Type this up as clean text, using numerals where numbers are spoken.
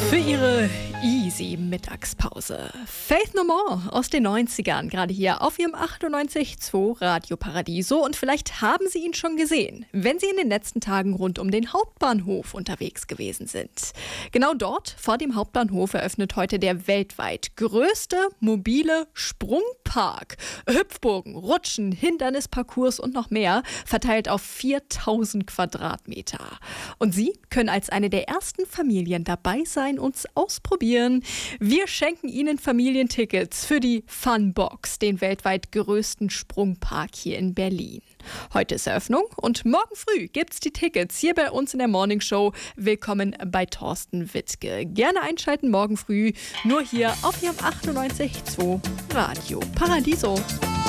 Für Ihre easy Mittagspause. Faith No More aus den 90ern, gerade hier auf Ihrem 98.2 Radio Paradiso. Und vielleicht haben Sie ihn schon gesehen, wenn Sie in den letzten Tagen rund um den Hauptbahnhof unterwegs gewesen sind. Genau dort, vor dem Hauptbahnhof, eröffnet heute der weltweit größte mobile Sprungpark. Hüpfburgen, Rutschen, Hindernisparcours und noch mehr, verteilt auf 4000 Quadratmeter. Und Sie können als eine der ersten Familien dabei sein und ausprobieren. Wir schenken Ihnen Familientickets für die Funbox, den weltweit größten Sprungpark hier in Berlin. Heute ist Eröffnung und morgen früh gibt's die Tickets hier bei uns in der Morning Show. Willkommen bei Thorsten Wittke. Gerne einschalten morgen früh, nur hier auf Ihrem 98.2 Radio Paradiso.